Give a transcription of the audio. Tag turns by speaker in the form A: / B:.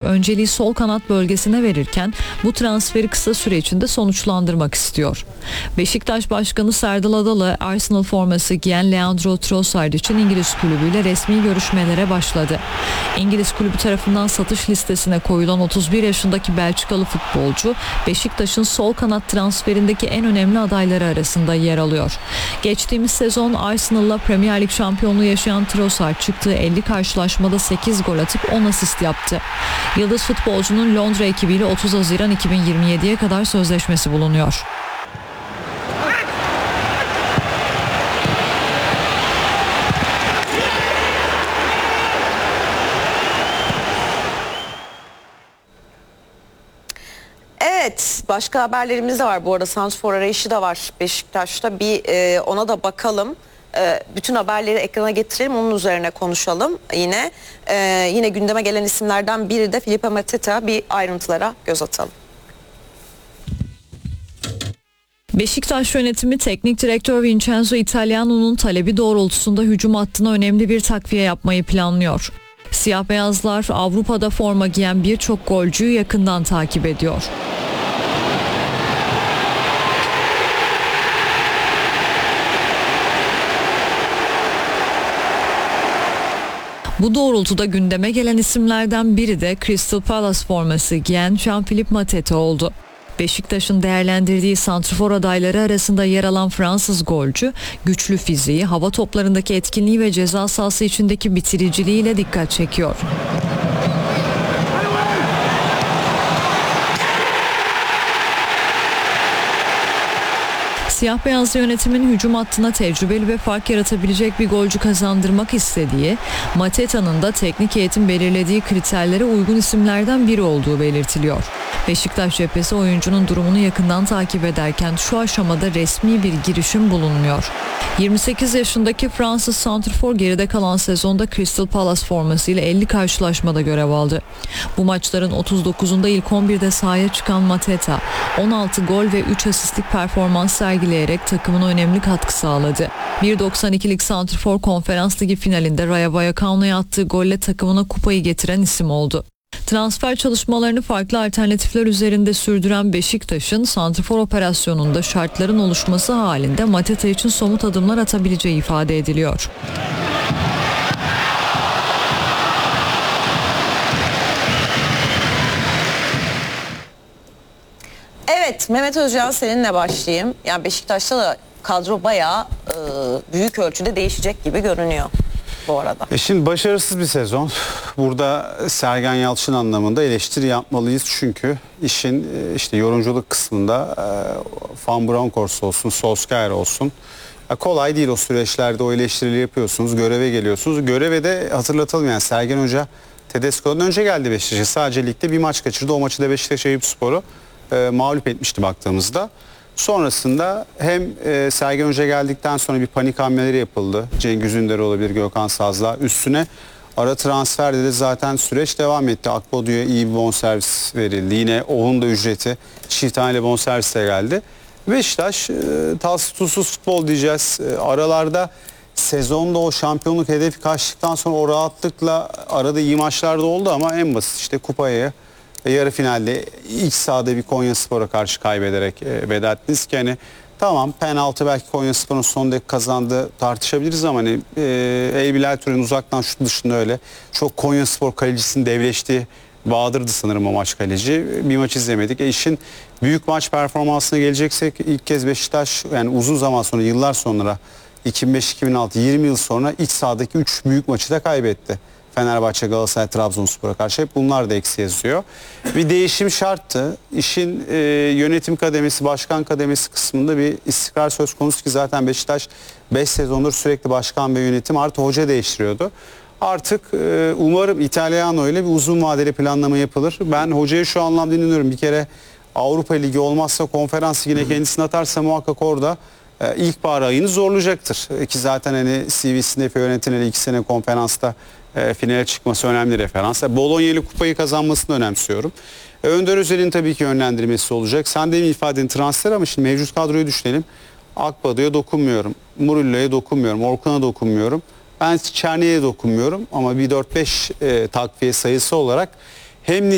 A: önceliği sol kanat bölgesine verirken bu transferi kısa süre içinde sonuçlandırmak istiyor. Beşiktaş Başkanı Serdal Adalı, Arsenal forması giyen Leandro Trossard için İngiliz kulübüyle resmi görüşmelere başladı. İngiliz kulübü tarafından satış listesine koyulan 31 yaşındaki Belçikalı futbolcu, Beşiktaş'ın sol kanat transferindeki en önemli adayları arasında yer alıyor. Geçtiğimiz sezon Arsenal'la Premier Lig şampiyonluğu yaşayan Trossard çıktığı 50 karşılaşmada 8 gol atıp 10 asist yaptı. Yıldız futbolcunun Londra ekibiyle 30 Haziran 2027'ye kadar sözleşmesi bulunuyor.
B: Evet, başka haberlerimiz de var. Bu arada santrfor arayışı da var Beşiktaş'ta. Ona da bakalım. Bütün haberleri ekrana getirelim, onun üzerine konuşalım yine. Yine gündeme gelen isimlerden biri de Felipe Mateta. Bir ayrıntılara göz atalım.
A: Beşiktaş yönetimi teknik direktör Vincenzo Italiano'nun talebi doğrultusunda hücum hattına önemli bir takviye yapmayı planlıyor. Siyah beyazlar Avrupa'da forma giyen birçok golcüyü yakından takip ediyor. Bu doğrultuda gündeme gelen isimlerden biri de Crystal Palace forması giyen Jean-Philippe Mateta oldu. Beşiktaş'ın değerlendirdiği santrfor adayları arasında yer alan Fransız golcü, güçlü fiziği, hava toplarındaki etkinliği ve ceza sahası içindeki bitiriciliğiyle dikkat çekiyor. Siyah beyazlı yönetimin hücum hattına tecrübeli ve fark yaratabilecek bir golcü kazandırmak istediği, Mateta'nın da teknik eğitim belirlediği kriterlere uygun isimlerden biri olduğu belirtiliyor. Beşiktaş cephesi oyuncunun durumunu yakından takip ederken şu aşamada resmi bir girişim bulunmuyor. 28 yaşındaki Fransız santrfor geride kalan sezonda Crystal Palace formasıyla 50 karşılaşmada görev aldı. Bu maçların 39'unda ilk 11'de sahaya çıkan Mateta, 16 gol ve 3 asistlik performans sergileyerek takımına önemli katkı sağladı. 1.92'lik santrfor Konferans Ligi finalinde Rayo Vallecano'ya attığı golle takımına kupayı getiren isim oldu. Transfer çalışmalarını farklı alternatifler üzerinde sürdüren Beşiktaş'ın santrfor operasyonunda şartların oluşması halinde Mateta için somut adımlar atabileceği ifade ediliyor.
B: Evet, Mehmet Özcan, seninle başlayayım. Yani Beşiktaş'ta da kadro bayağı büyük ölçüde değişecek gibi görünüyor bu arada.
C: Şimdi başarısız bir sezon. Burada Sergen Yalçın anlamında eleştiri yapmalıyız. Çünkü işin işte yorumculuk kısmında Van Bronckhorst olsun, Solskjaer olsun. Kolay değil o süreçlerde, o eleştirileri yapıyorsunuz. Göreve geliyorsunuz. Göreve de hatırlatalım, yani Sergen Hoca Tedesco'dan önce geldi Beşiktaş'a. Sadece ligde bir maç kaçırdı. O maçı da Beşiktaş Eyüpspor'u mağlup etmişti baktığımızda. Sonrasında hem Sergen Hoca geldikten sonra bir panik hamleleri yapıldı. Cengiz Ünder olabilir, Gökhan Sazla. Üstüne ara transferde de zaten süreç devam etti. Akbodü'ye iyi bir bonservis verildi. Yine onun da ücreti çift taneli bonservisle geldi. Beşiktaş tatsız tuzsuz futbol diyeceğiz. Aralarda sezonda o şampiyonluk hedefi kaçtıktan sonra o rahatlıkla arada iyi maçlar da oldu ama en basit işte kupaya yarı finalde iç sahada bir Konyaspor'a karşı kaybederek veda ettiniz ki hani tamam, penaltı belki Konyaspor'un son dakika kazandığı tartışabiliriz ama hani Bilal Türen'in uzaktan şut dışında öyle çok Konyaspor kalecisinin devleştiği Bahadır'dı sanırım o maç kaleci. Bir maç izlemedik. İşin büyük maç performansına geleceksek ilk kez Beşiktaş, yani uzun zaman sonra, yıllar sonra, 2005-2006 20 yıl sonra iç sahadaki 3 büyük maçı da kaybetti. Fenerbahçe, Galatasaray, Trabzonspor'a karşı hep bunlar da eksi yazıyor. Bir değişim şarttı. İşin yönetim kademesi, başkan kademesi kısmında bir istikrar söz konusu ki zaten Beşiktaş 5 sezondur sürekli başkan ve yönetim artı hoca değiştiriyordu. Artık umarım Italiano ile bir uzun vadeli planlama yapılır. Ben hocaya şu anlamda inanıyorum. Bir kere Avrupa Ligi olmazsa Konferans Ligi'ne kendisini atarsa muhakkak orada ilkbahar ayını zorlayacaktır. Ki zaten hani CV'sinde Fiorentina'yla 2 sene konferansta finale çıkması önemli referans. Bologna ile kupayı kazanmasını önemsiyorum. Önder Özel'in tabii ki yönlendirmesi olacak. Sen de mi ifadenin transfer ama şimdi mevcut kadroyu düşünelim. Akbado'ya dokunmuyorum. Murillo'ya dokunmuyorum. Orkun'a dokunmuyorum. Ben Çerni'ye dokunmuyorum ama bir 4-5 takviye sayısı olarak hem